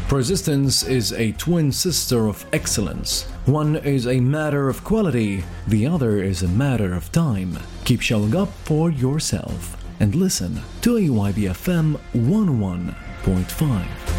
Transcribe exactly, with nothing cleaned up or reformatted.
Persistence is a twin sister of excellence. One is a matter of quality, the other is a matter of time. Keep showing up for yourself and listen to A Y B F M one oh one point five.